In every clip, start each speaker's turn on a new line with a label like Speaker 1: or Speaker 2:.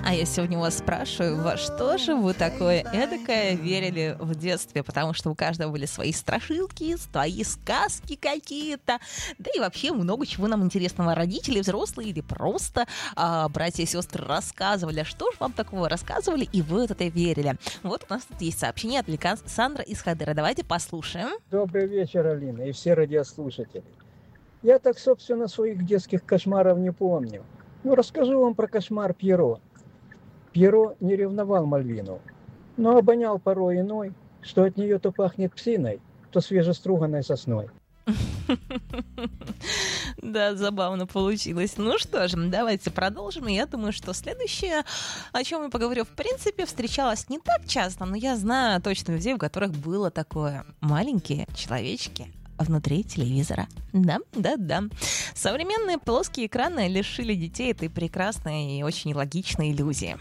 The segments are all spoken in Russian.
Speaker 1: А я сегодня вас спрашиваю, во что же вы такое эдакое верили в детстве? Потому что у каждого были свои страшилки, свои сказки какие-то. Да и вообще много чего нам интересного родители, взрослые или просто братья и сестры рассказывали. А что же вам такого рассказывали, и вы в это верили? Вот у нас тут есть сообщение от Александра из Хадыра. Давайте послушаем.
Speaker 2: Добрый вечер, Алина, и все радиослушатели. Я так, собственно, своих детских кошмаров не помню. Ну, расскажу вам про кошмар Пьеро. Пьеро не ревновал Мальвину, но обонял порой иной, что от нее то пахнет псиной, то свежеструганной сосной.
Speaker 1: Да, забавно получилось. Ну что же, давайте продолжим. И я думаю, что следующее, о чем я поговорю, в принципе, встречалось не так часто, но я знаю точно людей, у которых было такое. Маленькие человечки внутри телевизора. Да. Современные плоские экраны лишили детей этой прекрасной и очень логичной иллюзии.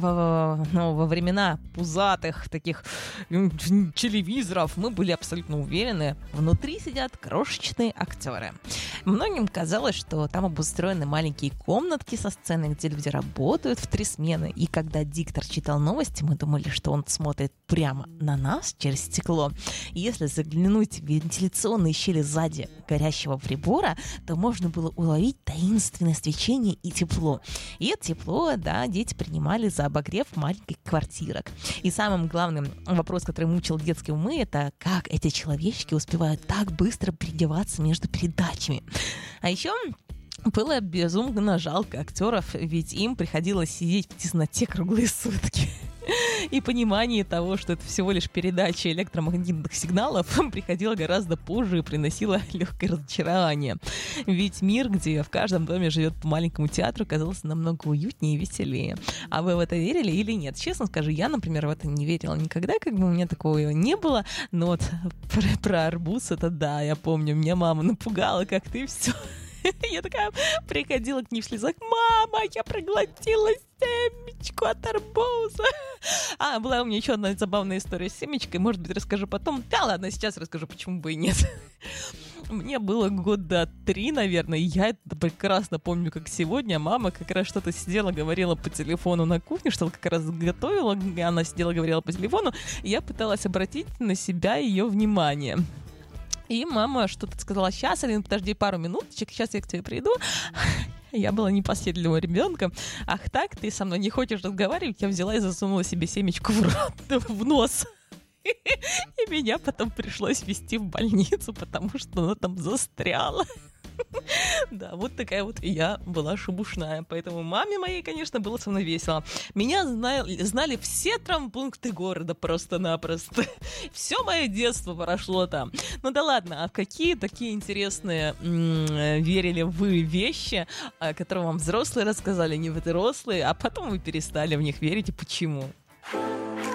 Speaker 1: Во времена пузатых таких телевизоров мы были абсолютно уверены, внутри сидят крошечные актеры. Многим казалось, что там обустроены маленькие комнатки со сценой, где люди работают в 3 смены. И когда диктор читал новости, мы думали, что он смотрит прямо на нас через стекло. И если заглянуть в вентиляционные щели сзади горящего прибора, то можно было уловить таинственное свечение и тепло. И это тепло, да, дети принимали за обогрев маленьких квартирок. И самым главным вопрос, который мучил детские умы, это как эти человечки успевают так быстро переодеваться между передачами. А еще было безумно жалко актеров, ведь им приходилось сидеть в тесноте круглые сутки. И понимание того, что это всего лишь передача электромагнитных сигналов, приходило гораздо позже и приносило легкое разочарование. Ведь мир, где в каждом доме живет по маленькому театру, казался намного уютнее и веселее. А вы в это верили или нет? Честно скажу, я, например, в это не верила никогда, как бы у меня такого не было. Но вот про арбуз это да, я помню, меня мама напугала, как ты все. Я такая приходила к ней в слезах: «Мама, я проглотила семечку от арбуза». Была у меня еще одна забавная история с семечкой. Может быть, расскажу потом. Да ладно, сейчас расскажу, почему бы и нет. Мне было 3 года, наверное, и я это прекрасно помню, как сегодня. Мама как раз что-то сидела, говорила по телефону на кухне, что-то как раз готовила. Она сидела, говорила по телефону, и я пыталась обратить на себя ее внимание. И мама что-то сказала: «Сейчас, Алина, подожди пару минуточек, сейчас я к тебе приду». Я была непоследовым ребенком. «Ах так, ты со мной не хочешь разговаривать?» Я взяла и засунула себе семечку в рот, в нос. И меня потом пришлось везти в больницу, потому что она там застряла. Да, вот такая вот я была шебушная. Поэтому маме моей, конечно, было со мной весело. Меня знали все травмпункты города просто-напросто. Все мое детство прошло там. Ну да ладно, а в какие такие интересные верили вы вещи, которые вам взрослые рассказали, не взрослые, а потом вы перестали в них верить, и почему?